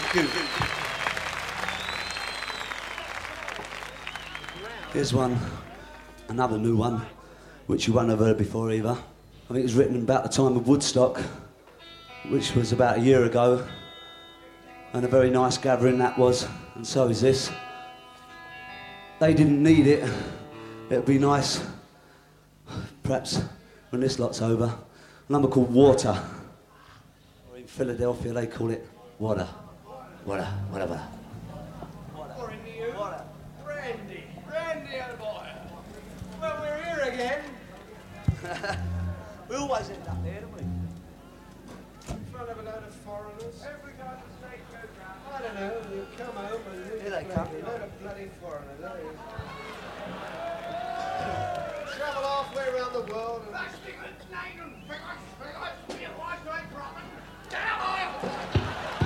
you. Here's one, another new one, which you won't have heard before either. I think it was written about the time of Woodstock, which was about a year ago, and a very nice gathering that was, and so is this. They didn't need it. It'd be nice, perhaps, when this lot's over. A number called Water. Or in Philadelphia, they call it Water. Water, whatever. Water. Water. Brandy. Brandy, old boy. Well, we're here again. We always end up there, don't we? In front of a load of foreigners. Every time the snake goes round. I don't know. You come home and Here they come. A load of bloody foreigners. There he is. Travel halfway around the world and...